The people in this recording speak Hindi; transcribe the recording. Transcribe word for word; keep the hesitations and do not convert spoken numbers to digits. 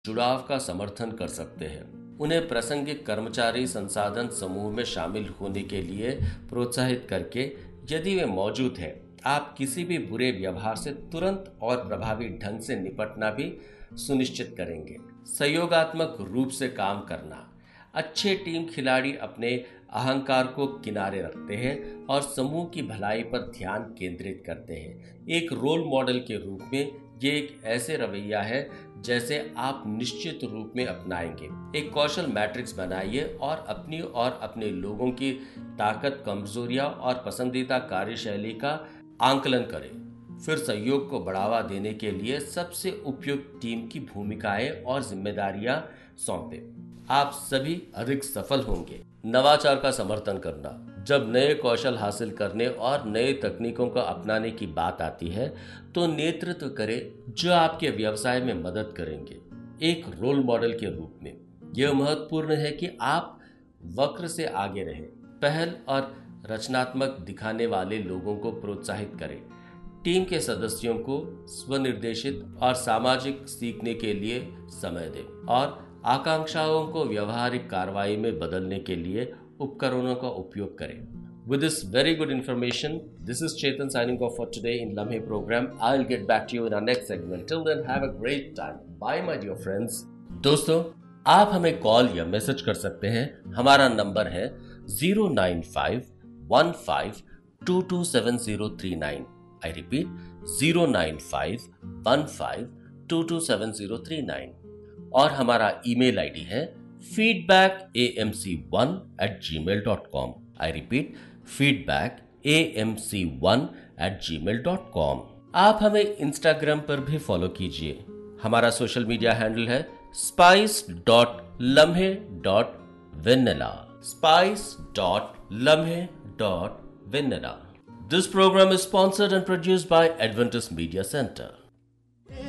जुड़ाव का समर्थन कर सकते हैं। उन्हें प्रासंगिक कर्मचारी संसाधन समूह में शामिल होने के लिए प्रोत्साहित करके यदि वे मौजूद हैं, आप किसी भी बुरे व्यवहार से तुरंत और प्रभावी ढंग से निपटना भी सुनिश्चित करेंगे। सहयोगात्मक रूप से काम करना। अच्छे टीम खिलाड़ी अपने अहंकार को किनारे रखते हैं और समूह की भलाई पर ध्यान केंद्रित करते हैं। एक रोल मॉडल के रूप में ये एक ऐसे रवैया है जैसे आप निश्चित रूप में अपनाएंगे। एक कौशल मैट्रिक्स बनाइए और अपनी और अपने लोगों की ताकत, कमजोरियां और पसंदीदा कार्यशैली का आंकलन करें। फिर सहयोग को बढ़ावा देने के लिए सबसे उपयुक्त टीम की भूमिकाएं और जिम्मेदारियां सौंपें। आप सभी अधिक सफल होंगे। नवाचार का समर्थन करना। जब नए कौशल हासिल करने और नए तकनीकों को अपनाने की बात आती है तो नेतृत्व करें जो आपके व्यवसाय में मदद करेंगे। एक रोल मॉडल के रूप में यह महत्वपूर्ण है कि आप वक्र से आगे रहें। पहल और रचनात्मक दिखाने वाले लोगों को प्रोत्साहित करें। टीम के सदस्यों को स्वनिर्देशित और सामाजिक सीखने के लिए समय दें और आकांक्षाओं को व्यवहारिक कार्रवाई में बदलने के लिए उपकरणों का उपयोग करें। With this very good information, this is Chetan signing off for today in Lamhe program. I'll get back to you in our next segment. Till then, have a great time. Bye, my dear friends. दोस्तों, आप हमें कॉल या मैसेज कर सकते हैं। हमारा नंबर है zero nine five one five two two seven zero three nine. I repeat, zero nine five one five two two seven zero three nine. और हमारा ईमेल आईडी है feedback a m c one at gmail dot com. I repeat, feedback a m c one at gmail dot com. आप हमें इंस्टाग्राम पर भी फॉलो कीजिए। हमारा सोशल मीडिया हैंडल है spice dot lamhe dot vanilla. spice dot lamhe dot vanilla. This program is sponsored and produced by Adventist Media Center.